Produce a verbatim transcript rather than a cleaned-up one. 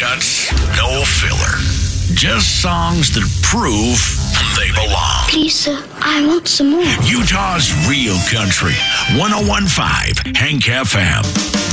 cuts, no filler. Just songs that prove they belong. Please, sir, I want some more. Utah's real country. one oh one point five Hank F M.